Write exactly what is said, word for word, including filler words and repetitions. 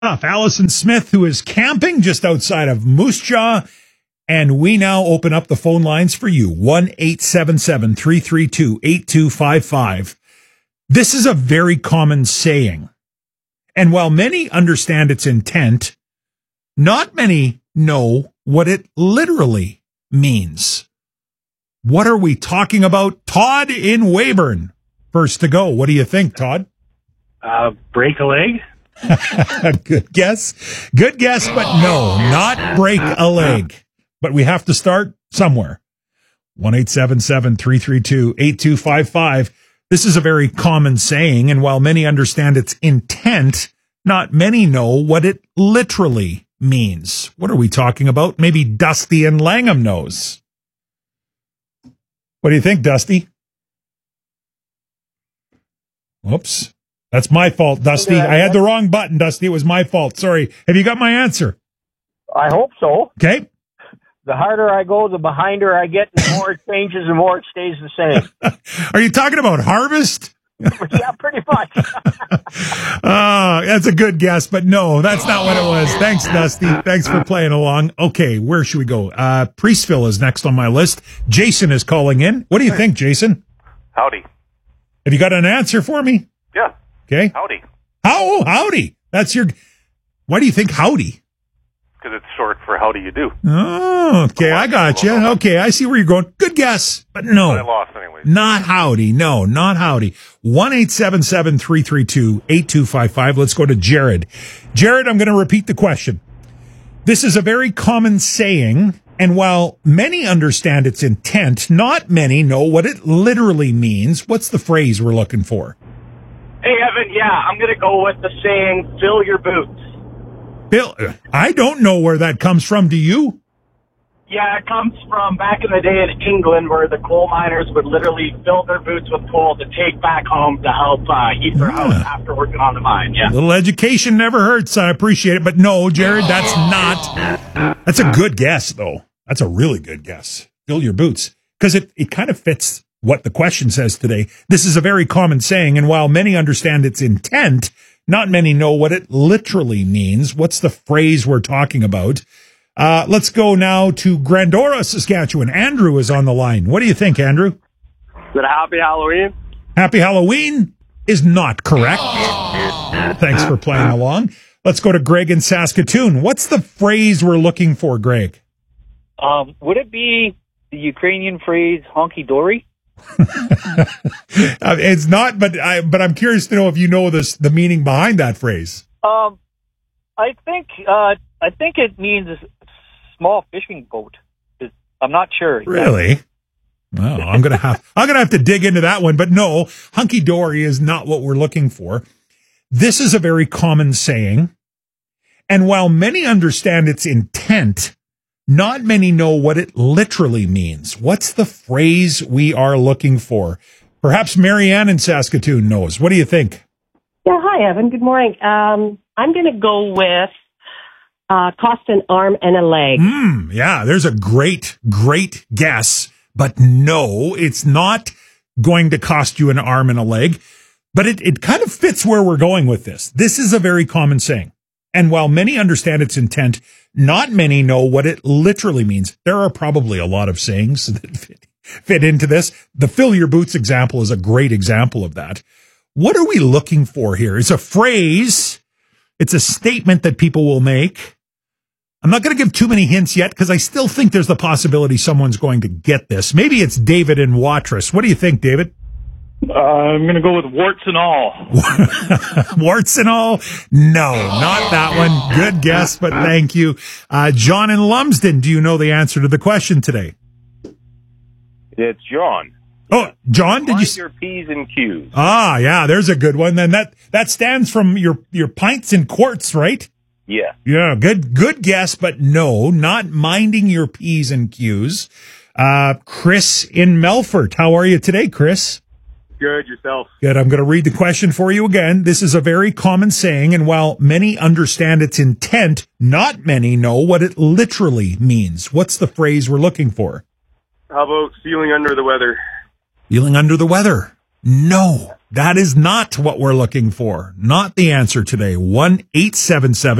Allison Smith, who is camping just outside of Moose Jaw. And we now open up the phone lines for you. one eight seven seven, three three two, eight two five five. This is a very common saying. And while many understand its intent, not many know what it literally means. What are we talking about? Todd in Weyburn, first to go. What do you think, Todd? Uh, break a leg? Good guess. Good guess, but no, not break a leg. But we have to start somewhere. one eight seven seven, three three two, eight two five five. This is a very common saying, and while many understand its intent, not many know what it literally means. What are we talking about? Maybe Dusty in Langham knows. What do you think, Dusty? Whoops. That's my fault, Dusty. I had the wrong button, Dusty. It was my fault. Sorry. Have you got my answer? I hope so. Okay. The harder I go, the behinder I get, the more it changes, the more it stays the same. Are you talking about harvest? Yeah, pretty much. uh, that's a good guess, but no, that's not what it was. Thanks, Dusty. Thanks for playing along. Okay, where should we go? Uh, Priestville is next on my list. Jason is calling in. What do you think, Jason? Howdy. Have you got an answer for me? Yeah. Okay. Howdy. How? Howdy. That's your... Why do you think howdy? Because it's short for how do you do. Oh, okay. I got you. Okay, I see where you're going. Good guess, but no. I lost anyway. Not howdy. No, not howdy. one eight seven seven, three three two, eight two five five. Let's go to Jared. Jared, I'm going to repeat the question. This is a very common saying, and while many understand its intent, not many know what it literally means. What's the phrase we're looking for? Hey, Evan, yeah, I'm going to go with the saying, fill your boots. Bill, I don't know where that comes from. Do you? Yeah, it comes from back in the day in England where the coal miners would literally fill their boots with coal to take back home to help uh, heat their Yeah. house after working on the mine. Yeah. A little education never hurts. I appreciate it. But no, Jared, that's not. That's a good guess, though. That's a really good guess. Fill your boots. Because it, it kind of fits what the question says today. This is a very common saying, and while many understand its intent, not many know what it literally means. What's the phrase we're talking about? Uh, let's go now to Grandora, Saskatchewan. Andrew is on the line. What do you think, Andrew? Is it a happy Halloween? Happy Halloween is not correct. Thanks for playing along. Let's go to Greg in Saskatoon. What's the phrase we're looking for, Greg? Um, would it be the Ukrainian phrase honky dory? uh, it's not, but I, but I'm curious to know if you know this, the meaning behind that phrase. Um, I think uh, I think it means a small fishing boat. I'm not sure. Really? Well, I'm gonna have I'm gonna have to dig into that one. But no, hunky dory is not what we're looking for. This is a very common saying, and while many understand its intent, not many know what it literally means. What's the phrase we are looking for? Perhaps Marianne in Saskatoon knows. What do you think? Yeah, hi, Evan. Good morning. Um, I'm going to go with uh, cost an arm and a leg. Mm, yeah, there's a great, great guess. But no, it's not going to cost you an arm and a leg. But it, it kind of fits where we're going with this. This is a very common saying. And while many understand its intent, not many know what it literally means. There are probably a lot of sayings that fit, fit into this. The fill your boots example is a great example of that. What are we looking for here? It's a phrase. It's a statement that people will make. I'm not going to give too many hints yet because I still think there's the possibility someone's going to get this. Maybe it's David in Watrous. What do you think, David? Uh, I'm going to go with warts and all. Warts and all? No, not that one. Good guess, but thank you. Uh, John in Lumsden, do you know the answer to the question today? It's John. Oh, John, did Mind you? your P's and Q's. Ah, yeah, there's a good one. Then that, that stands from your, your pints and quarts, right? Yeah. Yeah, good, good guess, but no, not minding your P's and Q's. Uh, Chris in Melfort. How are you today, Chris? Good, yourself. Good. I'm going to read the question for you again. This is a very common saying, and while many understand its intent, not many know what it literally means. What's the phrase we're looking for? How about feeling under the weather? Feeling under the weather? No. That is not what we're looking for. Not the answer today. one eight seven seven